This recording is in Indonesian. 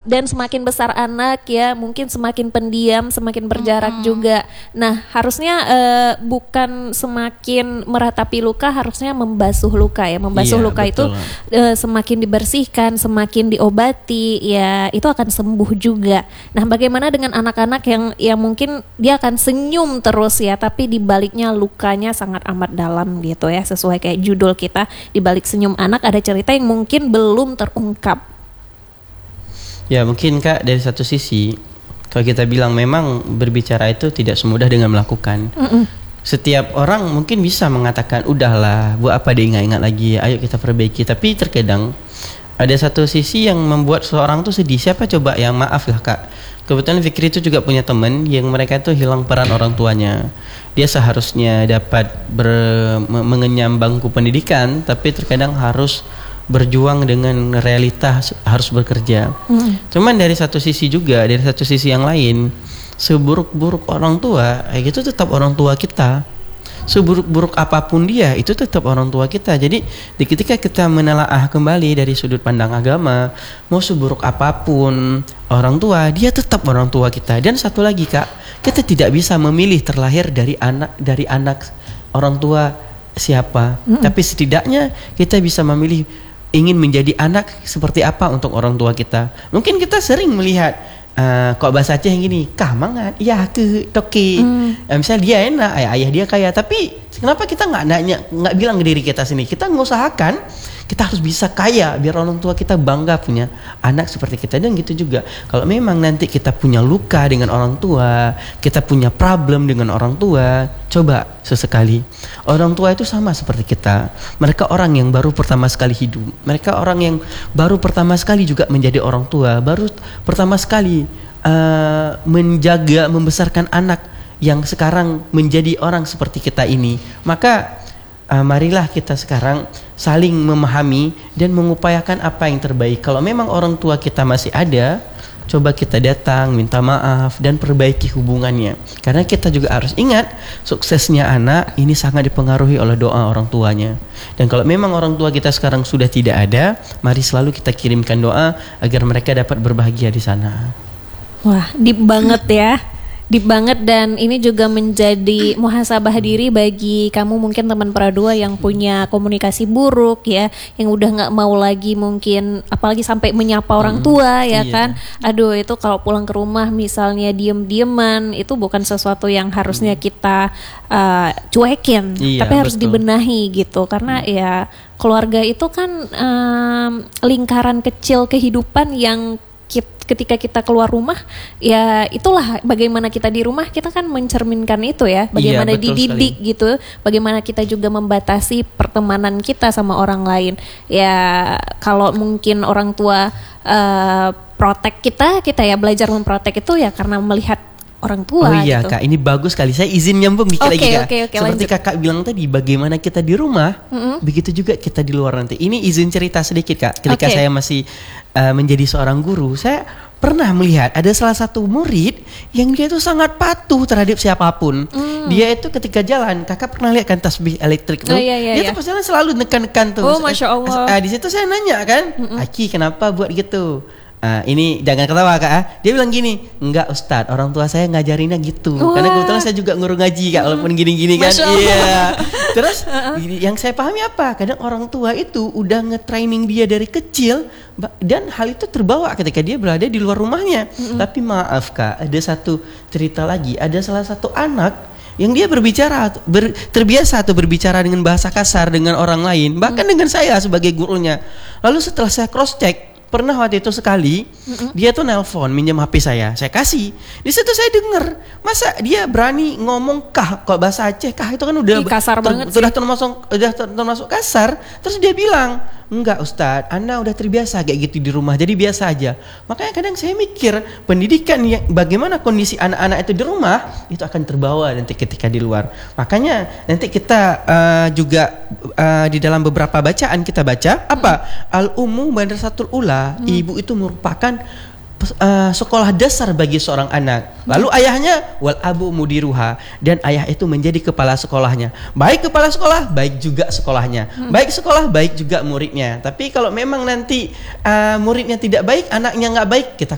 dan semakin besar anak ya mungkin semakin pendiam, semakin berjarak juga. Nah harusnya bukan semakin meratapi luka, harusnya membasuh luka ya. Membasuh luka betul. itu semakin dibersihkan, semakin diobati ya itu akan sembuh juga. Nah bagaimana dengan anak-anak yang mungkin dia akan senyum terus ya, tapi di baliknya lukanya sangat amat dalam gitu ya, sesuai kayak judul kita, di balik senyum anak ada cerita yang mungkin belum terungkap. Ya mungkin Kak, dari satu sisi kalau kita bilang memang berbicara itu tidak semudah dengan melakukan. Setiap orang mungkin bisa mengatakan udahlah, buat apa diingat-ingat lagi, ayo kita perbaiki. Tapi terkadang ada satu sisi yang membuat seorang tuh sedih. Siapa coba yang maaf lah Kak, kebetulan Fikri itu juga punya teman yang mereka itu hilang peran orang tuanya. Dia seharusnya dapat mengenyam bangku pendidikan, tapi terkadang harus berjuang dengan realita, harus bekerja. Cuman dari satu sisi juga, dari satu sisi yang lain, seburuk-buruk orang tua itu tetap orang tua kita. Seburuk-buruk apapun dia itu tetap orang tua kita. Jadi ketika kita menelaah kembali dari sudut pandang agama, mau seburuk apapun orang tua, dia tetap orang tua kita. Dan satu lagi Kak, kita tidak bisa memilih terlahir dari anak orang tua siapa. Tapi setidaknya kita bisa memilih ingin menjadi anak seperti apa untuk orang tua kita. Mungkin kita sering melihat kok bahasa Aceh yang gini, kah mangat, ya ke toki. Misalnya dia enak, ayah dia kaya, tapi kenapa kita nggak bilang ke diri kita sini, kita mengusahakan kita harus bisa kaya biar orang tua kita bangga punya anak seperti kita. Dan gitu juga kalau memang nanti kita punya luka dengan orang tua, kita punya problem dengan orang tua, coba sesekali, orang tua itu sama seperti kita. Mereka orang yang baru pertama sekali hidup, mereka orang yang baru pertama sekali juga menjadi orang tua, baru pertama sekali menjaga, membesarkan anak yang sekarang menjadi orang seperti kita ini. Maka marilah kita sekarang saling memahami dan mengupayakan apa yang terbaik. Kalau memang orang tua kita masih ada, coba kita datang, minta maaf dan perbaiki hubungannya. Karena kita juga harus ingat, suksesnya anak ini sangat dipengaruhi oleh doa orang tuanya. Dan kalau memang orang tua kita sekarang sudah tidak ada, mari selalu kita kirimkan doa agar mereka dapat berbahagia di sana. Wah, deep banget ya. Deep banget, dan ini juga menjadi muhasabah diri bagi kamu mungkin teman Pradua yang punya komunikasi buruk ya, yang udah nggak mau lagi mungkin apalagi sampai menyapa orang tua ya kan. Aduh, itu kalau pulang ke rumah misalnya diem-dieman, itu bukan sesuatu yang harusnya kita cuekin, tapi harus dibenahi gitu. Karena ya keluarga itu kan lingkaran kecil kehidupan yang ketika kita keluar rumah, ya itulah bagaimana kita di rumah, kita kan mencerminkan itu ya, bagaimana dididik sekali. Gitu, bagaimana kita juga membatasi pertemanan kita sama orang lain. Ya kalau mungkin orang tua protek kita ya belajar memprotek itu ya karena melihat orang tua. Oh iya gitu. Kak, ini bagus sekali. Saya izin nyambung dikit lagi Kak. Okay, seperti lanjut. Kakak bilang tadi, bagaimana kita di rumah, begitu juga kita di luar nanti. Ini izin cerita sedikit Kak. Ketika saya masih menjadi seorang guru, saya pernah melihat ada salah satu murid yang dia itu sangat patuh terhadap siapapun. Dia itu ketika jalan, Kakak pernah lihat kan tasbih elektrik tuh? Dia tuh pasti selalu nekan-nekan tuh. Oh, Masya Allah. Di situ saya nanya kan, Aki kenapa buat gitu? Ini jangan ketawa Kak. Dia bilang gini, enggak Ustadz, orang tua saya ngajarinnya gitu. Karena kebetulan saya juga guru ngaji Kak, walaupun gini-gini kan. Iya. Terus yang saya pahami apa? Kadang orang tua itu udah nge-training dia dari kecil, dan hal itu terbawa ketika dia berada di luar rumahnya. Tapi maaf Kak, ada satu cerita lagi. Ada salah satu anak yang dia terbiasa atau berbicara dengan bahasa kasar dengan orang lain, bahkan dengan saya sebagai gurunya. Lalu setelah saya cross check, pernah waktu itu sekali dia tuh nelpon minjem HP saya kasih. Di situ saya dengar, masa dia berani ngomong kah, kok bahasa Aceh kah itu kan udah kasar banget sudah termasuk kasar. Terus dia bilang, enggak Ustadz, Anda udah terbiasa kayak gitu di rumah, jadi biasa aja. Makanya kadang saya mikir, pendidikan yang bagaimana kondisi anak-anak itu di rumah itu akan terbawa nanti ketika di luar. Makanya nanti kita juga di dalam beberapa bacaan kita baca apa? Al-Ummu Madrasatul Ula. Ibu itu merupakan sekolah dasar bagi seorang anak. Lalu ayahnya wal abu mudiruha, dan ayah itu menjadi kepala sekolahnya. Baik kepala sekolah, baik juga sekolahnya. Baik sekolah, baik juga muridnya. Tapi kalau memang nanti muridnya tidak baik, anaknya nggak baik, kita